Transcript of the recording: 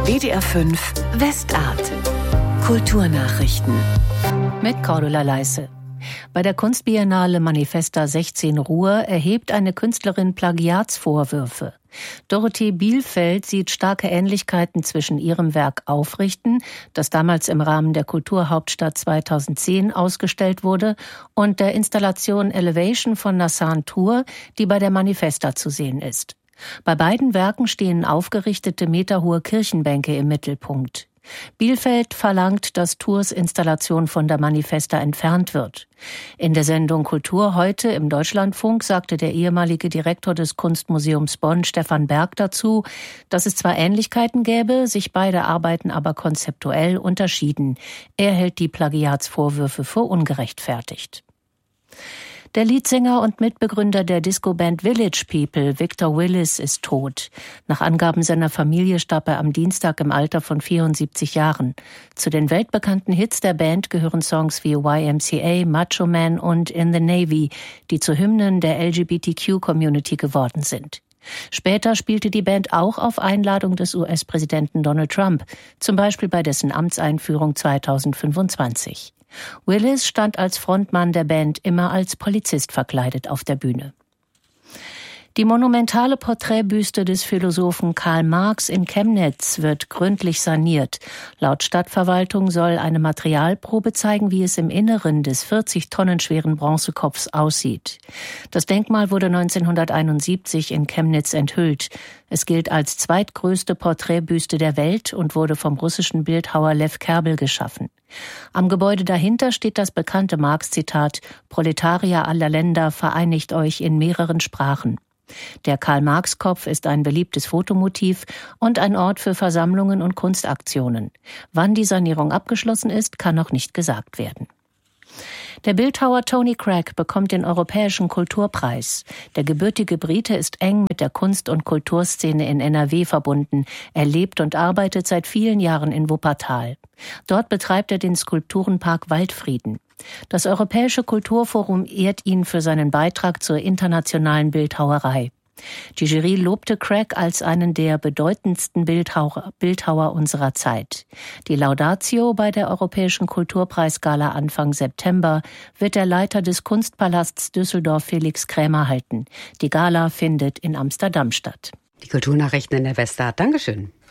WDR 5 Westart. Kulturnachrichten. Mit Cordula Leisse. Bei der Kunstbiennale Manifesta 16 Ruhr erhebt eine Künstlerin Plagiatsvorwürfe. Dorothee Bielfeld sieht starke Ähnlichkeiten zwischen ihrem Werk Aufrichten, das damals im Rahmen der Kulturhauptstadt 2010 ausgestellt wurde, und der Installation Elevation von Nassan Tour, die bei der Manifesta zu sehen ist. Bei beiden Werken stehen aufgerichtete meterhohe Kirchenbänke im Mittelpunkt. Bielfeld verlangt, dass Tours Installation von der Manifesta entfernt wird. In der Sendung Kultur heute im Deutschlandfunk sagte der ehemalige Direktor des Kunstmuseums Bonn, Stefan Berg, dazu, dass es zwar Ähnlichkeiten gäbe, sich beide Arbeiten aber konzeptuell unterschieden. Er hält die Plagiatsvorwürfe für ungerechtfertigt. Der Leadsänger und Mitbegründer der Disco-Band Village People, Victor Willis, ist tot. Nach Angaben seiner Familie starb er am Dienstag im Alter von 74 Jahren. Zu den weltbekannten Hits der Band gehören Songs wie YMCA, Macho Man und In the Navy, die zu Hymnen der LGBTQ-Community geworden sind. Später spielte die Band auch auf Einladung des US-Präsidenten Donald Trump, zum Beispiel bei dessen Amtseinführung 2025. Willis stand als Frontmann der Band immer als Polizist verkleidet auf der Bühne. Die monumentale Porträtbüste des Philosophen Karl Marx in Chemnitz wird gründlich saniert. Laut Stadtverwaltung soll eine Materialprobe zeigen, wie es im Inneren des 40 Tonnen schweren Bronzekopfs aussieht. Das Denkmal wurde 1971 in Chemnitz enthüllt. Es gilt als zweitgrößte Porträtbüste der Welt und wurde vom russischen Bildhauer Lew Kerbel geschaffen. Am Gebäude dahinter steht das bekannte Marx-Zitat: Proletarier aller Länder, vereinigt euch in mehreren Sprachen. Der Karl-Marx-Kopf ist ein beliebtes Fotomotiv und ein Ort für Versammlungen und Kunstaktionen. Wann die Sanierung abgeschlossen ist, kann noch nicht gesagt werden. Der Bildhauer Tony Cragg bekommt den Europäischen Kulturpreis. Der gebürtige Brite ist eng mit der Kunst- und Kulturszene in NRW verbunden. Er lebt und arbeitet seit vielen Jahren in Wuppertal. Dort betreibt er den Skulpturenpark Waldfrieden. Das Europäische Kulturforum ehrt ihn für seinen Beitrag zur internationalen Bildhauerei. Die Jury lobte Cragg als einen der bedeutendsten Bildhauer unserer Zeit. Die Laudatio bei der Europäischen Kulturpreisgala Anfang September wird der Leiter des Kunstpalasts Düsseldorf Felix Krämer halten. Die Gala findet in Amsterdam statt. Die Kulturnachrichten in der Westart. Dankeschön.